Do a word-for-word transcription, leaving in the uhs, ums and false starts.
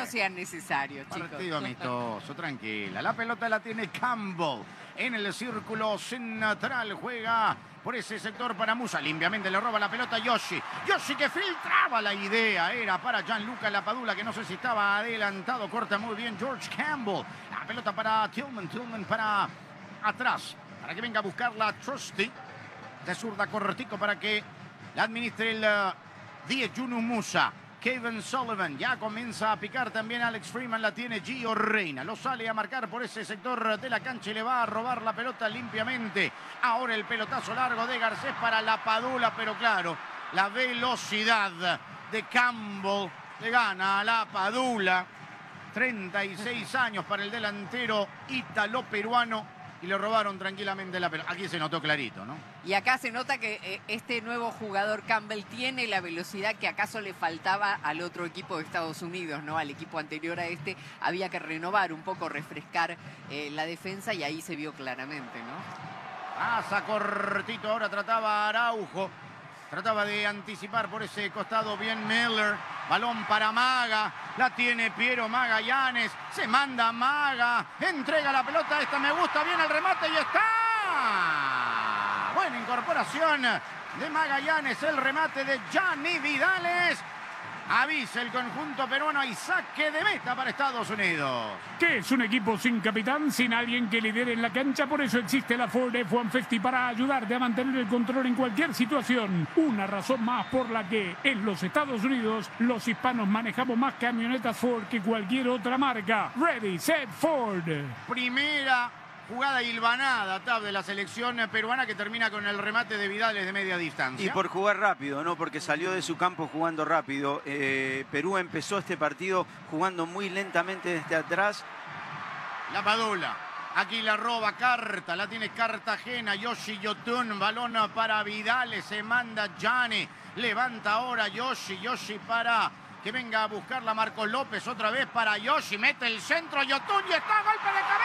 sean necesarios, chicos. Partido amistoso, tranquila. La pelota la tiene Campbell en el círculo central. Juega por ese sector para Musa. Limpiamente le roba la pelota a Yoshi. Yoshi que filtraba la idea. Era para Gianluca Lapadula, que no sé si estaba adelantado. Corta muy bien George Campbell. La pelota para Tillman. Tillman para atrás. Para que venga a buscarla Trusty. De zurda cortico para que la administre el uh, diez Yunus Musa. Kevin Sullivan ya comienza a picar también. Alex Freeman la tiene. Gio Reyna lo sale a marcar por ese sector de la cancha y le va a robar la pelota limpiamente. Ahora el pelotazo largo de Garcés para Lapadula, pero claro, la velocidad de Campbell le gana a Lapadula. treinta y seis años para el delantero ítalo-peruano. Y le robaron tranquilamente la pelota. Aquí se notó clarito, ¿no? Y acá se nota que eh, este nuevo jugador Campbell tiene la velocidad que acaso le faltaba al otro equipo de Estados Unidos, ¿no? Al equipo anterior a este había que renovar un poco, refrescar eh, la defensa y ahí se vio claramente, ¿no? Pasa cortito, ahora trataba Araujo. Trataba de anticipar por ese costado bien Miller. Balón para Maga. La tiene Piero Magallanes. Se manda Maga. Entrega la pelota. Esta me gusta bien el remate y está. Buena incorporación de Magallanes. El remate de Gianni Vidales. Avisa el conjunto peruano y saque de meta para Estados Unidos. Que es un equipo sin capitán, sin alguien que lidere en la cancha. Por eso existe la Ford F ciento cincuenta para ayudarte a mantener el control en cualquier situación. Una razón más por la que en los Estados Unidos los hispanos manejamos más camionetas Ford que cualquier otra marca. Ready, set, Ford. Primera jugada hilvanada, Tab, de la selección peruana, que termina con el remate de Vidales de media distancia. Y por jugar rápido, ¿no? Porque salió de su campo jugando rápido. Eh, Perú empezó este partido jugando muy lentamente desde atrás. Lapadula. Aquí la roba Carta, la tiene Cartagena. Yoshi Yotun, balón para Vidales. Se manda Gianni. Levanta ahora Yoshi. Yoshi para que venga a buscarla Marcos López. Otra vez para Yoshi. Mete el centro Yotun y está golpe de cabeza.